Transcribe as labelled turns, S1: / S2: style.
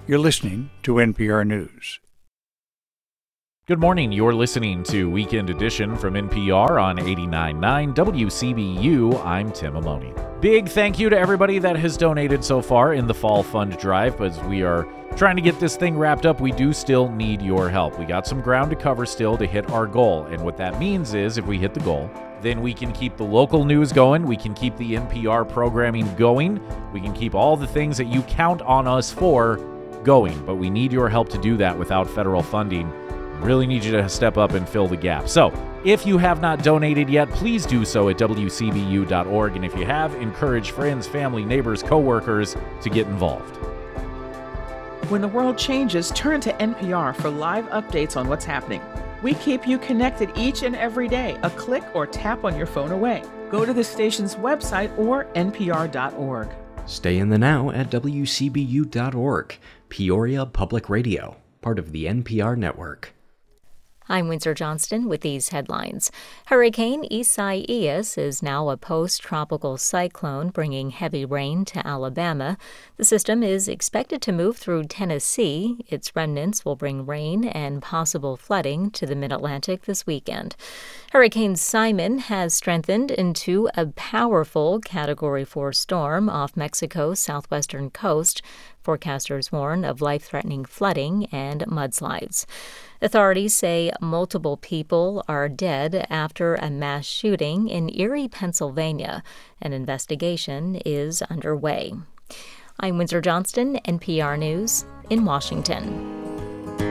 S1: You're listening to NPR News.
S2: Good morning. You're listening to Weekend Edition from NPR on 89.9 WCBU. I'm Tim Maloney. Big thank you to everybody that has donated so far in the Fall Fund Drive. As we are trying to get this thing wrapped up, we do still need your help. We got some ground to cover still to hit our goal. And what that means is if we hit the goal, then we can keep the local news going. We can keep the NPR programming going. We can keep all the things that you count on us for going. But we need your help to do that without federal funding. Really need you to step up and fill the gap. So if you have not donated yet, please do so at WCBU.org. And if you have, encourage friends, family, neighbors, coworkers to get involved.
S3: When the world changes, turn to NPR for live updates on what's happening. We keep you connected each and every day, a click or tap on your phone away. Go to the station's website or npr.org.
S4: Stay in the now at WCBU.org, Peoria Public Radio, part of the NPR network.
S5: I'm Windsor Johnston with these headlines. Hurricane Isaias is now a post-tropical cyclone bringing heavy rain to Alabama. The system is expected to move through Tennessee. Its remnants will bring rain and possible flooding to the mid-Atlantic this weekend. Hurricane Simon has strengthened into a powerful Category 4 storm off Mexico's southwestern coast. Forecasters warn of life-threatening flooding and mudslides. Authorities say multiple people are dead after a mass shooting in Erie, Pennsylvania. An investigation is underway. I'm Windsor Johnston, NPR News in Washington.